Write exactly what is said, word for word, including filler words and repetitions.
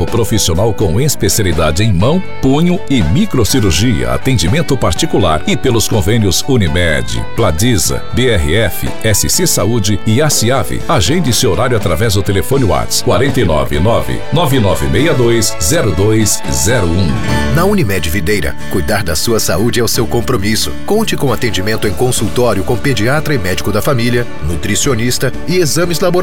novo profissional com especialidade em mão, punho e microcirurgia, atendimento particular e pelos convênios Unimed, Pladiza, B R F, S C Saúde e ACIAV. Agende seu horário através do telefone WhatsApp quatro nove nove, nove nove seis dois, zero dois zero um. Na Unimed Videira, cuidar da sua saúde é o seu compromisso. Conte com atendimento em consultório com pediatra e médico da família, nutricionista e exames laboratoriais